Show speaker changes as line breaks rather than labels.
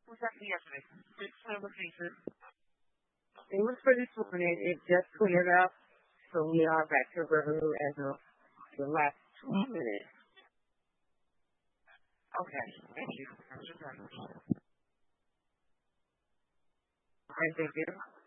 was happening yesterday? Just location.
It was for this morning. It just cleared up, so we are back to revenue as of the last 2 minutes.
Okay. Thank you.
All right, thank you.